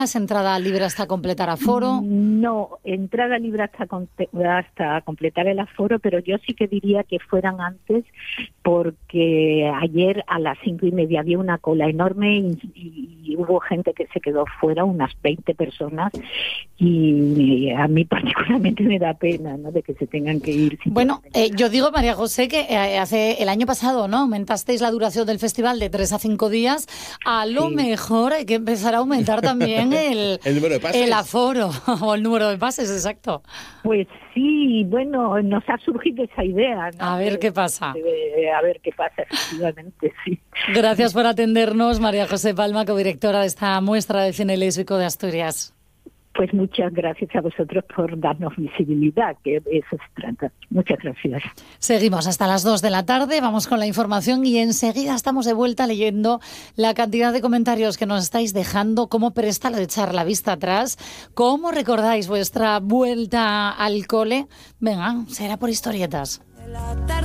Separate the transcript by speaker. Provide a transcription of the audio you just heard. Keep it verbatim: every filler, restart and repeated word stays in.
Speaker 1: entrada libre hasta completar aforo.
Speaker 2: No, entrada libre hasta, hasta completar el aforo, pero yo sí que diría que fueran antes, porque ayer a las cinco y media había una cola enorme y, y hubo gente que se quedó fuera, unas veinte personas, y a mí particularmente me da pena, ¿no?, de que se tengan que ir.
Speaker 1: Bueno, eh, yo digo, María José, que eh, hace el año pasado, ¿no?, aumentasteis la duración del festival de tres a cinco días. A lo
Speaker 2: Sí.
Speaker 1: mejor hay que empezar a aumentar también el,
Speaker 3: el número de pases.
Speaker 1: El aforo o el número de pases, exacto.
Speaker 2: Pues sí, bueno, nos ha surgido esa idea, ¿no?
Speaker 1: A ver qué pasa.
Speaker 2: De, a ver qué pasa, efectivamente, sí.
Speaker 1: Gracias por atendernos, María José Palma, codirectora de esta muestra de cine lésbico de Asturias.
Speaker 2: Pues muchas gracias a vosotros por darnos visibilidad, que de eso se trata. Muchas gracias.
Speaker 1: Seguimos hasta las dos de la tarde, vamos con la información y enseguida estamos de vuelta leyendo la cantidad de comentarios que nos estáis dejando, cómo presta lo de echar la vista atrás, cómo recordáis vuestra vuelta al cole. Venga, será por historietas.